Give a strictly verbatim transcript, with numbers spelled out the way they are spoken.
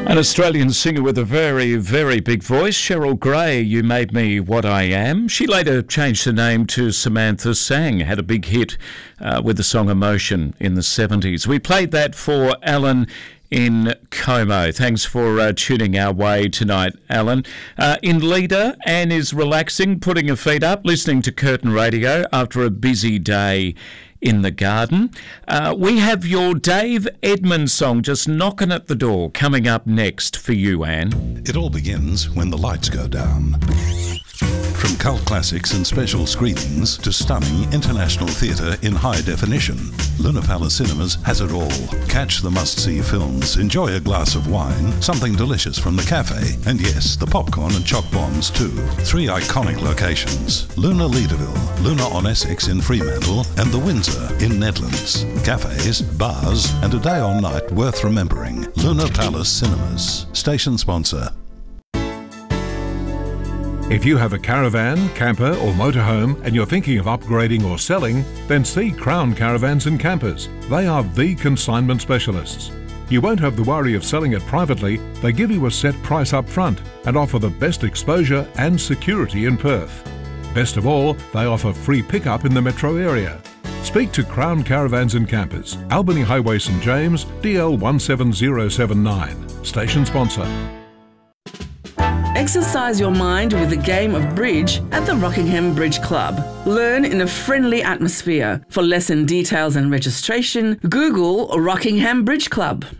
An Australian singer with a very, very big voice, Cheryl Gray, You Made Me What I Am. She later changed her name to Samantha Sang, had a big hit uh, with the song Emotion in the seventies. We played that for Alan in Como. Thanks for uh, tuning our way tonight, Alan. Uh, in Leader, Anne is relaxing, putting her feet up, listening to Curtin Radio after a busy day in the garden. Uh, we have your Dave Edmunds song just knocking at the door coming up next for you, Anne. It all begins when the lights go down. From cult classics and special screenings to stunning international theatre in high definition, Luna Palace Cinemas has it all. Catch the must-see films, enjoy a glass of wine, something delicious from the cafe, and yes, the popcorn and choc bombs too. Three iconic locations: Luna Leederville, Luna on Essex in Fremantle, and the Windsor in Nedlands. Cafes, bars, and a day or night worth remembering. Luna Palace Cinemas. Station sponsor. If you have a caravan, camper or motorhome and you're thinking of upgrading or selling, then see Crown Caravans and Campers. They are the consignment specialists. You won't have the worry of selling it privately. They give you a set price up front and offer the best exposure and security in Perth. Best of all, they offer free pickup in the metro area. Speak to Crown Caravans and Campers, Albany Highway, St James, D L one seven zero seven nine. Station sponsor. Exercise your mind with a game of bridge at the Rockingham Bridge Club. Learn in a friendly atmosphere. For lesson details and registration, Google Rockingham Bridge Club.